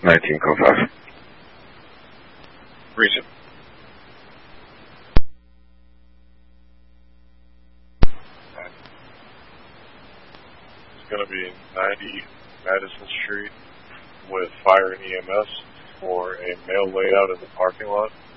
19 code 5. Reason. It's going to be 90 Madison Street with fire and EMS for a mail layout in the parking lot.